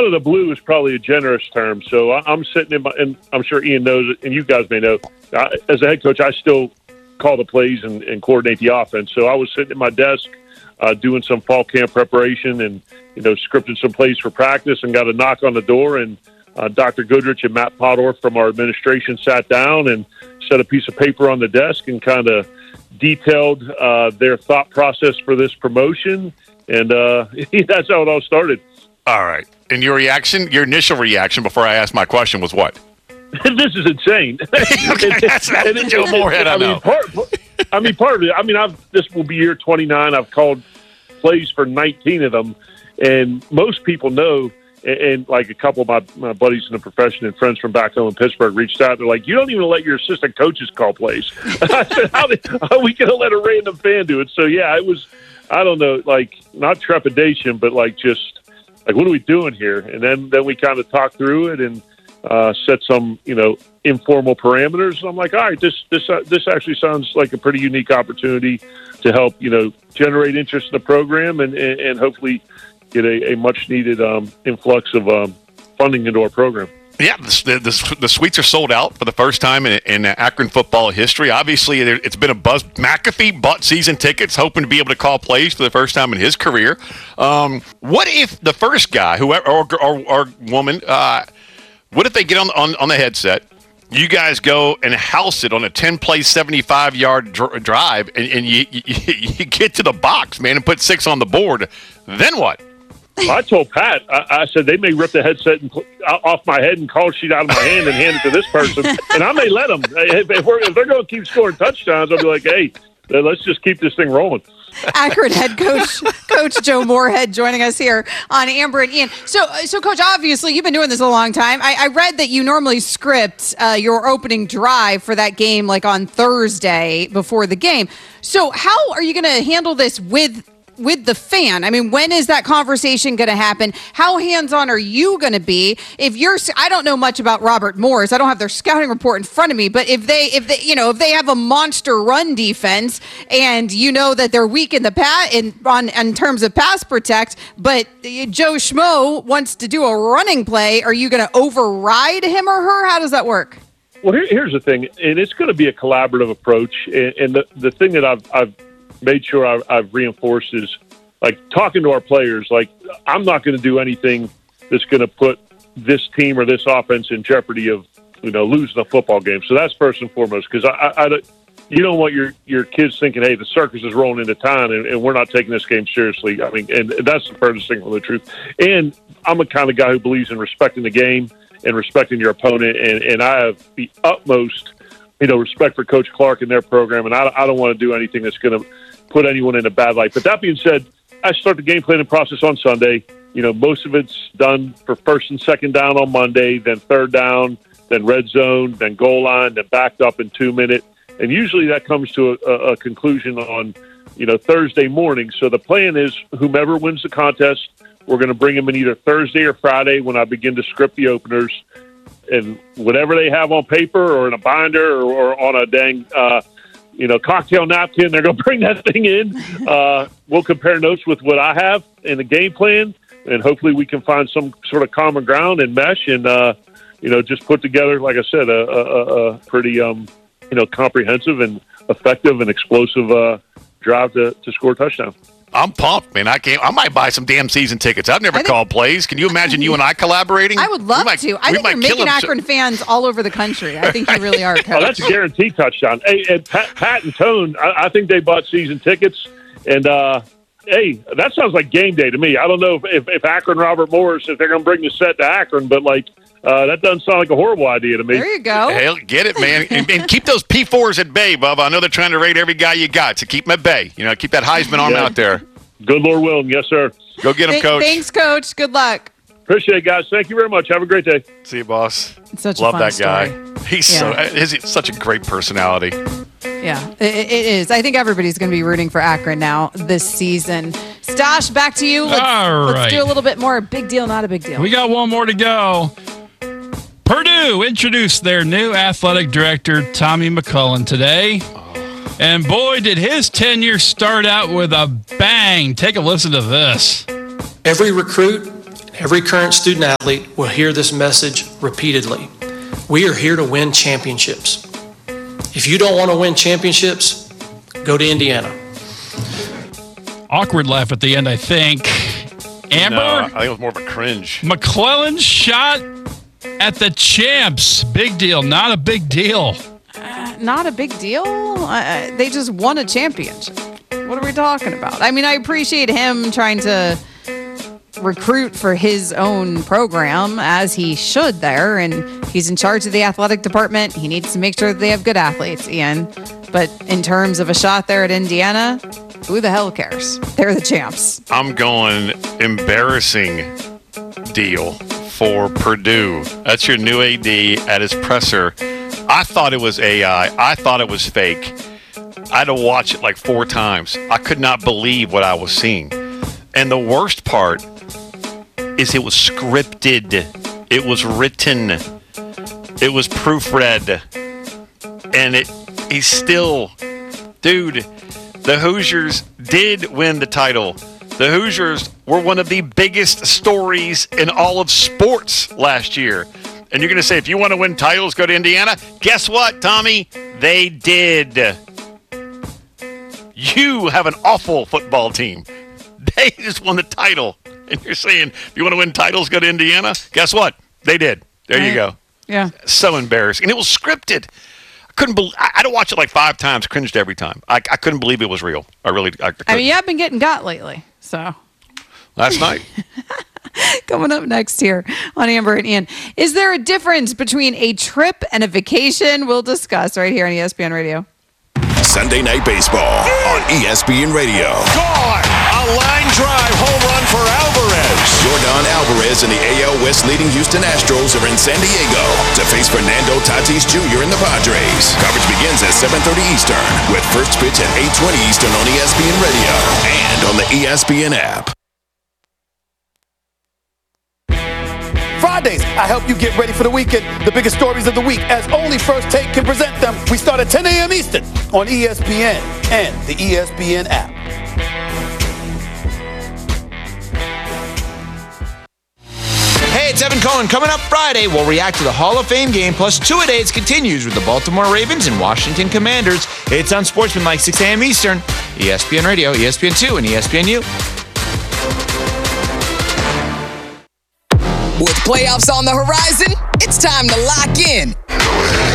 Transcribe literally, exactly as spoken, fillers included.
of the blue is probably a generous term. So I, I'm sitting in my, and I'm sure Ian knows it, and you guys may know, I, as a head coach, I still call the plays and, and coordinate the offense. So I was sitting at my desk uh, doing some fall camp preparation and, you know, scripting some plays for practice, and got a knock on the door, and uh, Doctor Goodrich and Matt Podorf from our administration sat down and set a piece of paper on the desk and kind of detailed uh, their thought process for this promotion. And uh, that's how it all started. All right. And your reaction, your initial reaction before I asked my question was what? This is insane. Okay, that's, that's the Joe Moorhead I, I know. Mean, part, I mean, part of it, I mean, I've, this will be year twenty-nine. I've called plays for nineteen of them. And most people know, and, and like a couple of my, my buddies in the profession and friends from back home in Pittsburgh reached out. They're like, you don't even let your assistant coaches call plays. I said, how, did, how are we going to let a random fan do it? So, yeah, it was, I don't know, like not trepidation, but like just like, what are we doing here? And then, then we kind of talked through it and uh, set some, you know, informal parameters. I'm like, all right, this, this, uh, this actually sounds like a pretty unique opportunity to help, you know, generate interest in the program and, and, and hopefully get a, a much needed um, influx of um, funding into our program. Yeah, the, the, the suites are sold out for the first time in, in Akron football history. Obviously, it's been a buzz. McAfee bought season tickets, hoping to be able to call plays for the first time in his career. Um, what if the first guy, whoever or, or, or woman, uh, what if they get on, on on the headset? You guys go and house it on a ten-play, seventy-five-yard dr- drive, and, and you, you you get to the box, man, and put six on the board. Then what? Well, I told Pat, I, I said they may rip the headset and, off my head and call sheet out of my hand and hand it to this person, and I may let them. If, if, we're, if they're going to keep scoring touchdowns, I'll be like, hey, let's just keep this thing rolling. Akron head coach, Coach Joe Moorhead, joining us here on Amber and Ian. So, so Coach, obviously you've been doing this a long time. I, I read that you normally script uh, your opening drive for that game, like on Thursday before the game. So, how are you going to handle this with? with the fan? I mean, when is that conversation going to happen? How hands-on are you going to be? If you're, I don't know much about Robert Morris. I don't have their scouting report in front of me, but if they, if they, you know, if they have a monster run defense and you know that they're weak in the pass in on in terms of pass protect, but Joe Schmo wants to do a running play, are you going to override him or her? How does that work? Well, here, here's the thing, and it's going to be a collaborative approach. And, and the the thing that I've I've made sure I've, I've reinforced is, like, talking to our players, like, I'm not going to do anything that's going to put this team or this offense in jeopardy of, you know, losing a football game. So that's first and foremost, because I, I, I, you don't want your, your kids thinking, hey, the circus is rolling into town and, and we're not taking this game seriously. I mean, and, and that's the furthest thing from the truth. And I'm a kind of guy who believes in respecting the game and respecting your opponent, and, and I have the utmost, you know, respect for Coach Clark and their program, and I, I don't want to do anything that's going to put anyone in a bad light. But that being said, I start the game planning process on Sunday. You know, most of it's done for first and second down on Monday, then third down, then red zone, then goal line, then backed up in two minute. And usually that comes to a, a conclusion on, you know, Thursday morning. So the plan is whomever wins the contest, we're going to bring them in either Thursday or Friday when I begin to script the openers. And whatever they have on paper or in a binder or, or on a dang uh, you know, cocktail napkin, they're going to bring that thing in. Uh, we'll compare notes with what I have in the game plan, and hopefully we can find some sort of common ground and mesh and, uh, you know, just put together, like I said, a, a, a pretty, um, you know, comprehensive and effective and explosive uh, drive to, to score a touchdown. I'm pumped, man. I can't. I might buy some damn season tickets. I've never think, called plays. Can you imagine you and I collaborating? I would love might, to. I think you're making Akron fans all over the country. I think you really are, Coach. Oh, that's a guaranteed touchdown. Hey, and Pat, Pat and Tone, I, I think they bought season tickets. And, uh, hey, that sounds like game day to me. I don't know if, if, if Akron Robert Morris, if they're going to bring the set to Akron, but, like, Uh, that doesn't sound like a horrible idea to me. There you go. Hell, get it, man. and, and keep those P fours at bay, Bubba. I know they're trying to rate every guy you got, so keep them at bay. You know, keep that Heisman arm yeah. out there. Good Lord willing. Yes, sir. Go get him, Th- Coach. Thanks, Coach. Good luck. Appreciate it, guys. Thank you very much. Have a great day. See you, boss. It's such Love a fun that story. guy. He's yeah. so he's such a great personality. Yeah, it, it is. I think everybody's going to be rooting for Akron now this season. Stash, back to you. Let's, All right. let's do a little bit more. Big deal, not a big deal. We got one more to go. Purdue introduced their new athletic director, Tommy McCullen, today. And boy, did his tenure start out with a bang. Take a listen to this. Every recruit Every current student athlete will hear this message repeatedly. We are here to win championships. If you don't want to win championships, go to Indiana. Awkward laugh at the end, I think. Amber? No, I think it was more of a cringe. McClellan's shot at the champs. Big deal, not a big deal. Uh, not a big deal. Uh, they just won a championship. What are we talking about? I mean, I appreciate him trying to recruit for his own program, as he should there, and he's in charge of the athletic department. He needs to make sure that they have good athletes, Ian. But in terms of a shot there at Indiana, who the hell cares? They're the champs. I'm going embarrassing deal for Purdue. That's your new A D at his presser. I thought it was A I. I thought it was fake. I had to watch it like four times. I could not believe what I was seeing. And the worst part is it was scripted. It was written. It was proofread. And it he's still, dude, the Hoosiers did win the title. The Hoosiers were one of the biggest stories in all of sports last year. And you're going to say, if you want to win titles, go to Indiana? Guess what, Tommy? They did. You have an awful football team. They just won the title. And you're saying, if you want to win titles, go to Indiana? Guess what? They did. There you go. Yeah. So embarrassing. And it was scripted. I couldn't believe, I had to watch it like five times, cringed every time. I, I couldn't believe it was real. I really, I, I, I mean, you have been getting got lately, so. Last night. Coming up next here on Amber and Ian. Is there a difference between a trip and a vacation? We'll discuss right here on E S P N Radio. Sunday Night Baseball on E S P N Radio. Gone! A line drive home run for Alvarez. Yordan Alvarez and the A L West leading Houston Astros are in San Diego to face Fernando Tatis Junior and the Padres. Coverage begins at seven thirty Eastern with first pitch at eight twenty Eastern on E S P N Radio and on the E S P N app. Fridays, I help you get ready for the weekend. The biggest stories of the week, as only First Take can present them. We start at ten a.m. Eastern on E S P N and the E S P N app. Hey, it's Evan Cohen. Coming up Friday, we'll react to the Hall of Fame game, plus two-a-days continues with the Baltimore Ravens and Washington Commanders. It's on Sportsmanlike, six a.m. Eastern, E S P N Radio, E S P N two, and E S P N U. With playoffs on the horizon, it's time to lock in.